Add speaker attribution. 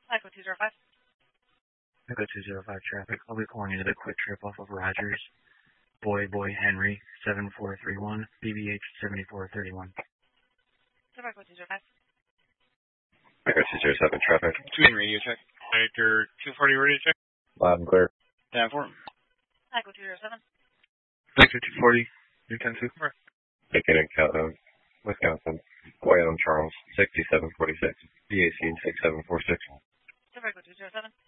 Speaker 1: Echo 205.
Speaker 2: Echo 205 traffic. I'll be pulling into the quick trip off of Rogers. Boy Henry 7431, BBH 7431.
Speaker 1: Echo 205.
Speaker 3: Echo 207 traffic.
Speaker 4: Twin radio check. Victor 240 radio check.
Speaker 3: Loud and clear.
Speaker 4: Danforth.
Speaker 1: Echo 207.
Speaker 5: Victor 240, New 10-2.
Speaker 3: Ticket in Wisconsin. Wyoming Charles 6746, BAC 6746.
Speaker 1: Echo 207.